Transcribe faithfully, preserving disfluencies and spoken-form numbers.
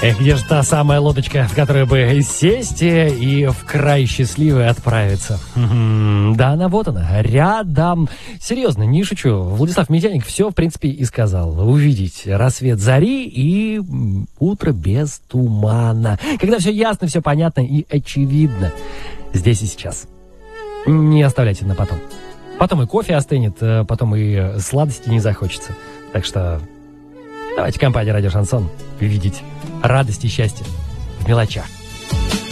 Эх, где же та самая лодочка, в которую бы сесть и в край счастливый отправиться? М-м, да, она вот она, рядом. Серьезно, не шучу. Владислав Медяник все, в принципе, и сказал. Увидеть рассвет зари и утро без тумана. Когда все ясно, все понятно и очевидно. Здесь и сейчас. Не оставляйте на потом. Потом и кофе остынет, потом и сладости не захочется. Так что давайте компания «Радио Шансон» видеть радость и счастье в мелочах.